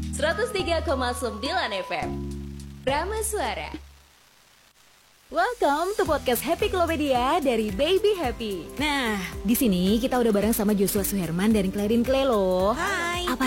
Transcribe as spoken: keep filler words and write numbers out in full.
seratus tiga koma sembilan F M Rama Suara. Welcome to podcast Happy Klopedia dari Baby Happy. Nah, di sini kita udah bareng sama Joshua Suherman dari Clarin Clay loh. Hai.